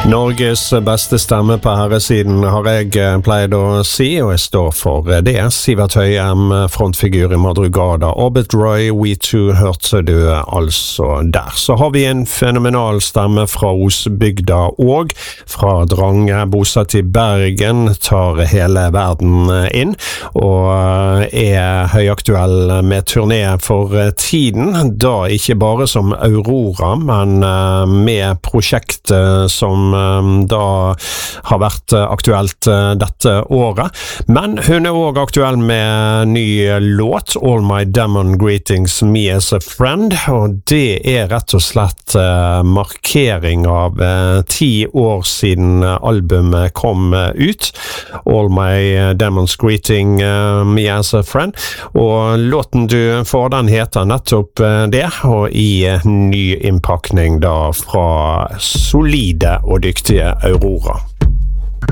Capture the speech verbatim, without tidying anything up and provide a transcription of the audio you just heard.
Norges beste stemme på herresiden har jeg pleid å si, og jeg står for det. Sivert Høyem, frontfigur i Madrugada. Orbit Roy, We Two, hørte du altså der. Så har vi en fenomenal stemme fra Osbygda og fra Drange, bosatt i Bergen, tar hele verden inn, og er høyaktuell med turné for tiden, da ikke bare som Aurora, men med prosjekt som da har vært aktuelt dette året. Men hun er også aktuell med ny låt, All My Demon Greetings Me As A Friend, og det er rett og slett markering av ti år siden albumet kom ut. All My Demons Greeting Me As A Friend, og låten du får, den heter nettopp det, og i ny innpakning da fra solide og dyktige Aurora.